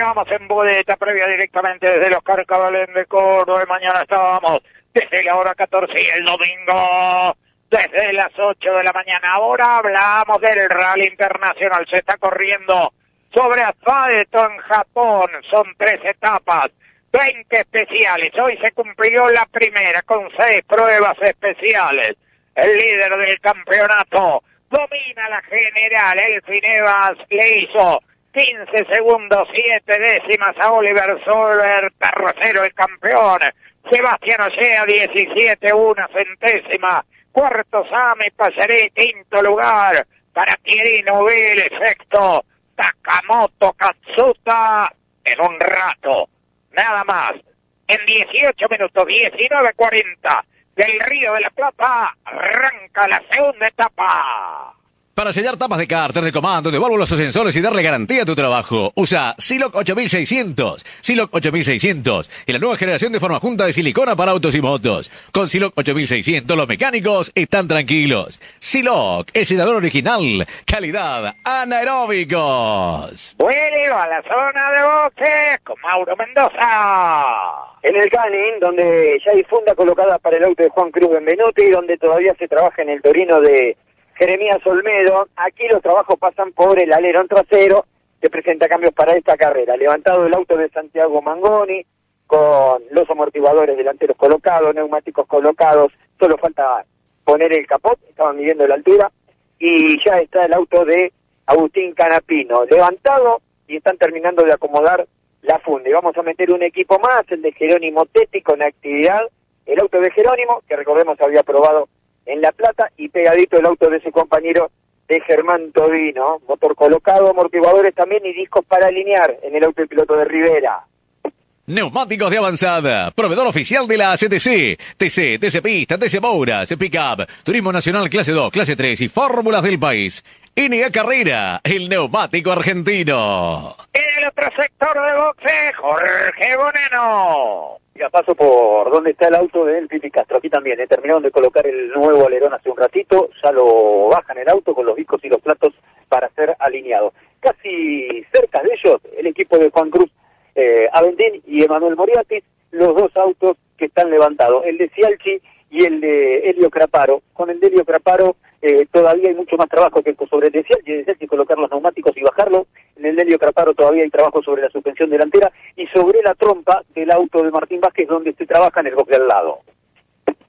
Continuamos en Budeta, previa directamente desde los Carcabalén de Córdoba. Mañana estábamos desde la hora 14 y el domingo desde las 8 de la mañana. Ahora hablamos del Rally Internacional. Se está corriendo sobre asfalto en Japón. Son 3 etapas, 20 especiales. Hoy se cumplió la primera con 6 pruebas especiales. El líder del campeonato domina la general. Elfin Evans le hizo 15 segundos, 7 décimas a Oliver Solberg, tercero el campeón. Sebastián Ollea, 17, 1 centésima. Cuarto, Sami Passeré, quinto lugar para Thierry Neuville, sexto, Takamoto Katsuta. En un rato, nada más, en 18 minutos, 19:40, del Río de la Plata, arranca la segunda etapa. Para sellar tapas de cárter, de comando, de válvulas o sensores y darle garantía a tu trabajo, usa Siloc 8600. Siloc 8600 y la nueva generación de forma junta de silicona para autos y motos. Con Siloc 8600 los mecánicos están tranquilos. Siloc es sellador original, calidad anaeróbicos. Vuelvo a la zona de boxes con Mauro Mendoza. En el Canning, donde ya hay funda colocada para el auto de Juan Cruz Benvenuti, donde todavía se trabaja en el Torino de Jeremías Olmedo. Aquí los trabajos pasan por el alerón trasero, que presenta cambios para esta carrera. Levantado el auto de Santiago Mangoni, con los amortiguadores delanteros colocados, neumáticos colocados, solo falta poner el capot, estaban midiendo la altura, y ya está el auto de Agustín Canapino, levantado, y están terminando de acomodar la funda. Y vamos a meter un equipo más, el de Jerónimo Tetti, con actividad, el auto de Jerónimo, que recordemos había probado en La Plata, y pegadito el auto de su compañero de Germán Todino, motor colocado, amortiguadores también y discos para alinear en el auto del piloto de Rivera. Neumáticos de avanzada, proveedor oficial de la CTC, TC Pista, TC Mouras, Pickup, Turismo Nacional Clase 2, Clase 3 y fórmulas del país. NA Carrera, el neumático argentino. En el otro sector de boxe, Jorge Boneno. Ya paso por donde está el auto de Pipi Castro, aquí también, terminaron de colocar el nuevo alerón hace un ratito, ya lo bajan el auto con los discos y los platos para ser alineado. Casi cerca de ellos, el equipo de Juan Cruz Aventín y Emanuel Moriatis, los dos autos que están levantados, el de Cialchi y el de Helio Craparo. Con el de Helio Craparo todavía hay mucho más trabajo que sobre el de Cialchi, colocar los neumáticos y bajarlos. En el de Helio Craparo todavía hay trabajo sobre la suspensión delantera y sobre la trompa del auto de Martín Vázquez, donde se trabaja en el box de al lado.